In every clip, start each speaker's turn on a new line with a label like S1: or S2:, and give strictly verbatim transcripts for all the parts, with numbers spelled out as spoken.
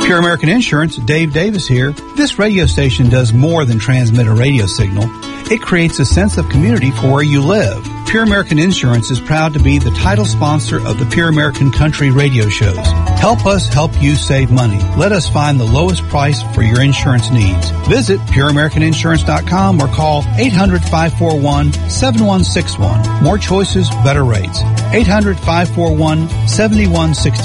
S1: Pure American Insurance, Dave Davis here. This radio station does more than transmit a radio signal. It creates a sense of community for where you live. Pure American Insurance is proud to be the title sponsor of the Pure American Country radio shows. Help us help you save money. Let us find the lowest price for your insurance needs. Visit pure american insurance dot com or call eight hundred, five four one, seven one six one. More choices, better rates. eight hundred, five four one, seven one six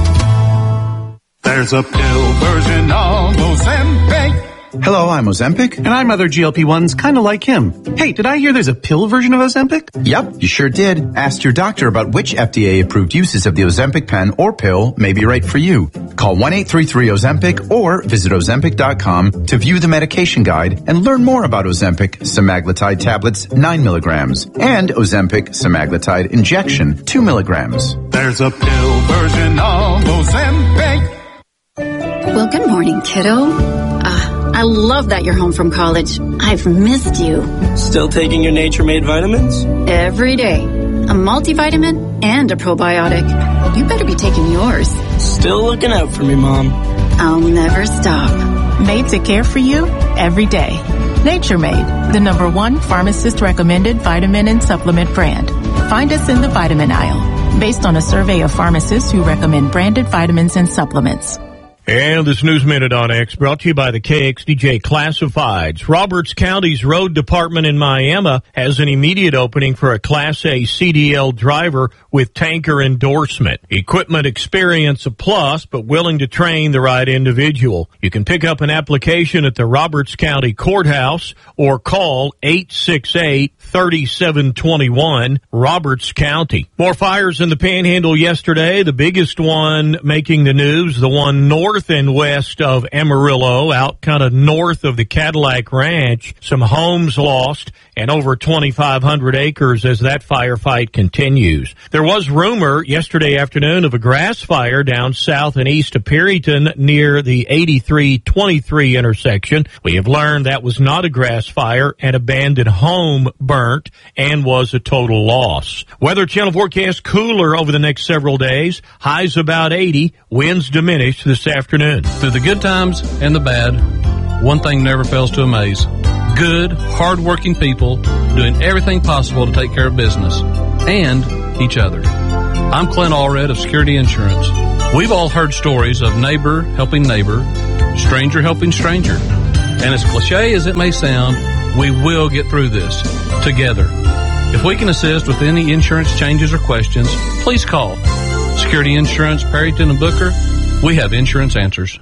S1: one.
S2: There's a pill version of Ozempic.
S3: Hello, I'm Ozempic.
S4: And I'm other G L P ones kind of like him. Hey, did I hear there's a pill version of Ozempic?
S3: Yep, you sure did. Ask your doctor about which F D A-approved uses of the Ozempic pen or pill may be right for you. Call one eight three three Ozempic or visit ozempic dot com to view the medication guide and learn more about Ozempic semaglutide tablets nine milligrams and Ozempic semaglutide injection two milligrams.
S2: There's a pill version of Ozempic.
S5: Well, good morning, kiddo. Uh, I love that you're home from college. I've missed you.
S6: Still taking your Nature Made vitamins?
S5: Every day. A multivitamin and a probiotic. You better be taking yours.
S6: Still looking out for me, Mom.
S5: I'll never stop.
S7: Made to care for you every day. Nature Made, the number one pharmacist-recommended vitamin and supplement brand. Find us in the vitamin aisle, based on a survey of pharmacists who recommend branded vitamins and supplements.
S8: And this News Minute on X brought to you by the K X D J Classifieds. Roberts County's road department in Miami has an immediate opening for a Class A C D L driver with tanker endorsement. Equipment experience a plus, but willing to train the right individual. You can pick up an application at the Roberts County Courthouse or call eight six eight, three seven two one, Roberts County. More fires in the Panhandle yesterday. The biggest one making the news, the one north and west of Amarillo, out kind of north of the Cadillac Ranch. Some homes lost and over twenty-five hundred acres as that firefight continues. There was rumor yesterday afternoon of a grass fire down south and east of Perryton near the eighty-three twenty-three intersection. We have learned that was not a grass fire. An abandoned home burnt and was a total loss. Weather Channel forecast cooler over the next several days. Highs about eighty. Winds diminished this afternoon.
S9: Through the good times and the bad, one thing never fails to amaze. Good, hard-working people doing everything possible to take care of business and each other. I'm Clint Allred of Security Insurance. We've all heard stories of neighbor helping neighbor, stranger helping stranger. And as cliche as it may sound, we will get through this together. If we can assist with any insurance changes or questions, please call Security Insurance, Perryton and Booker. We have insurance answers.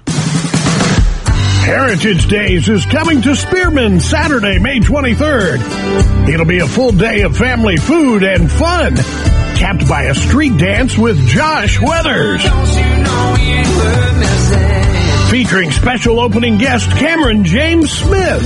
S10: Heritage Days is coming to Spearman Saturday, May twenty-third. It'll be a full day of family food and fun, capped by a street dance with Josh Weathers. Featuring special opening guest Cameron James Smith.